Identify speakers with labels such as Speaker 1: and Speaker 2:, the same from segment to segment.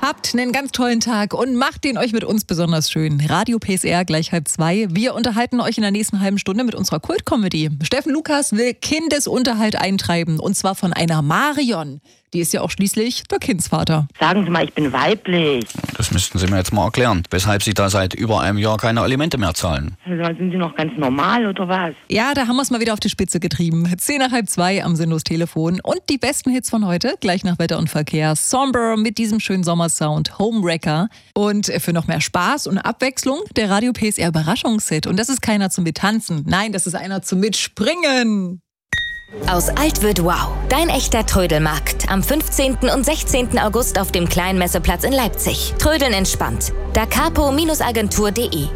Speaker 1: Habt einen ganz tollen Tag und macht den euch mit uns besonders schön. Radio PSR gleich 1:30. Wir unterhalten euch in der nächsten halben Stunde mit unserer Kult-Comedy. Steffen Lukas will Kindesunterhalt eintreiben und zwar von einer Marion. Die ist ja auch schließlich der Kindsvater.
Speaker 2: Sagen Sie mal, ich bin weiblich.
Speaker 3: Das müssten Sie mir jetzt mal erklären, weshalb Sie da seit über einem Jahr keine Alimente mehr zahlen.
Speaker 2: Sind Sie noch ganz normal oder was?
Speaker 1: Ja, da haben wir es mal wieder auf die Spitze getrieben. 1:10 am Sinnlos Telefon und die besten Hits von heute, gleich nach Wetter und Verkehr. Somber mit diesem schönen Sommersound, Homewrecker. Und für noch mehr Spaß und Abwechslung der Radio PSR Überraschungshit. Und das ist keiner zum Mittanzen, nein, das ist einer zum Mitspringen.
Speaker 4: Aus Alt wird wow. Dein echter Trödelmarkt. Am 15. und 16. August auf dem kleinen Messeplatz in Leipzig. Trödeln entspannt. dacapo-agentur.de.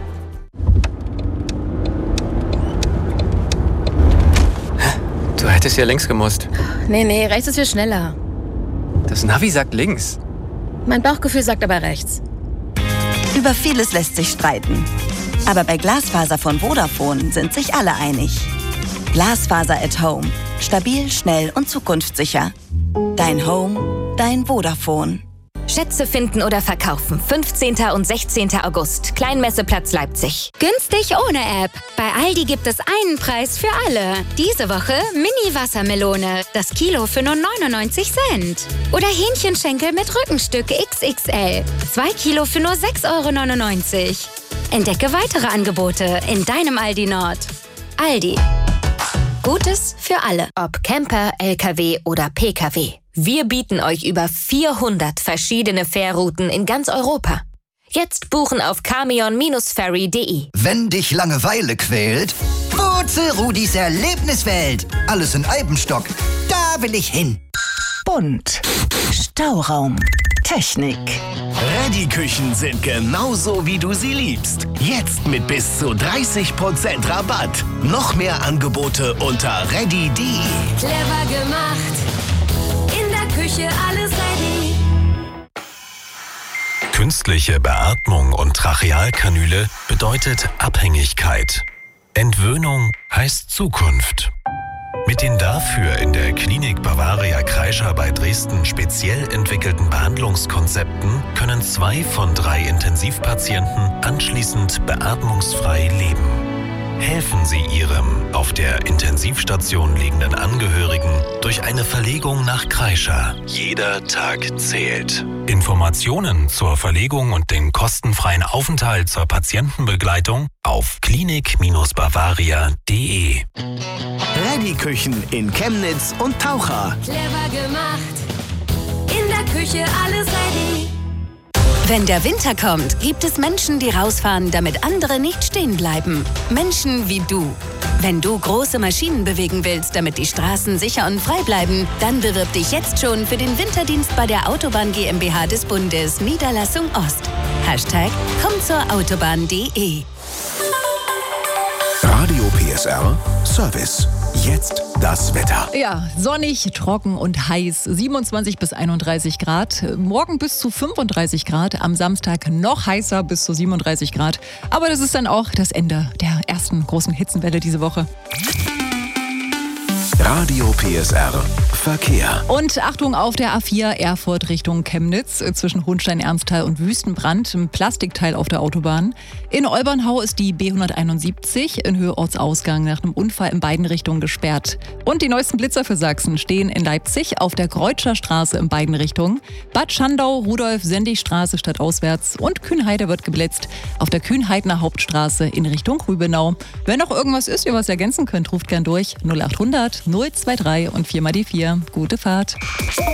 Speaker 5: Du hättest ja links gemusst.
Speaker 6: Nee, rechts ist viel schneller.
Speaker 5: Das Navi sagt links.
Speaker 6: Mein Bauchgefühl sagt aber rechts.
Speaker 7: Über vieles lässt sich streiten. Aber bei Glasfaser von Vodafone sind sich alle einig. Glasfaser at Home. Stabil, schnell und zukunftssicher. Dein Home, dein Vodafone.
Speaker 4: Schätze finden oder verkaufen. 15. und 16. August. Kleinmesseplatz Leipzig.
Speaker 8: Günstig ohne App. Bei Aldi gibt es einen Preis für alle. Diese Woche Mini-Wassermelone. Das Kilo für nur 99 Cent. Oder Hähnchenschenkel mit Rückenstück XXL. 2 Kilo für nur 6,99 €. Entdecke weitere Angebote in deinem Aldi Nord. Aldi. Gutes für alle.
Speaker 4: Ob Camper, LKW oder PKW. Wir bieten euch über 400 verschiedene Fährrouten in ganz Europa. Jetzt buchen auf camion-ferry.de.
Speaker 9: Wenn dich Langeweile quält, Wurzel Rudis Erlebniswelt. Alles in Eibenstock. Da will ich hin.
Speaker 7: Bunt. Stauraum. Technik.
Speaker 10: Reddy-Küchen sind genauso, wie du sie liebst. Jetzt mit bis zu 30% Rabatt. Noch mehr Angebote unter reddy.de.
Speaker 8: Clever gemacht. In der Küche alles ready.
Speaker 11: Künstliche Beatmung und Trachealkanüle bedeutet Abhängigkeit. Entwöhnung heißt Zukunft. Mit den dafür in der Klinik Bavaria Kreischer bei Dresden speziell entwickelten Behandlungskonzepten können 2 von 3 Intensivpatienten anschließend beatmungsfrei leben. Helfen Sie Ihrem auf der Intensivstation liegenden Angehörigen durch eine Verlegung nach Kreischer. Jeder Tag zählt. Informationen zur Verlegung und den kostenfreien Aufenthalt zur Patientenbegleitung auf klinik-bavaria.de.
Speaker 10: Reddy-Küchen in Chemnitz und Taucher.
Speaker 8: Clever gemacht. In der Küche alles ready.
Speaker 12: Wenn der Winter kommt, gibt es Menschen, die rausfahren, damit andere nicht stehen bleiben. Menschen wie du. Wenn du große Maschinen bewegen willst, damit die Straßen sicher und frei bleiben, dann bewirb dich jetzt schon für den Winterdienst bei der Autobahn GmbH des Bundes, Niederlassung Ost. #kommzurautobahn.de.
Speaker 13: Radio PSR Service. Jetzt das Wetter.
Speaker 1: Ja, sonnig, trocken und heiß. 27 bis 31 Grad. Morgen bis zu 35 Grad. Am Samstag noch heißer bis zu 37 Grad. Aber das ist dann auch das Ende der ersten großen Hitzenwelle diese Woche.
Speaker 13: Radio PSR Verkehr.
Speaker 1: Und Achtung auf der A4 Erfurt Richtung Chemnitz zwischen Hohenstein-Ernsthal und Wüstenbrand. Ein Plastikteil auf der Autobahn. In Olbernhau ist die B171 in Höhe Ortsausgang nach einem Unfall in beiden Richtungen gesperrt. Und die neuesten Blitzer für Sachsen stehen in Leipzig auf der Kreutscher Straße in beiden Richtungen. Bad Schandau, Rudolf-Sendig-Straße stadtauswärts und Kühnheide wird geblitzt auf der Kühnheidner Hauptstraße in Richtung Rübenau. Wenn noch irgendwas ist, ihr was ergänzen könnt, ruft gern durch 0800 023 und 4 mal die 4. Gute Fahrt.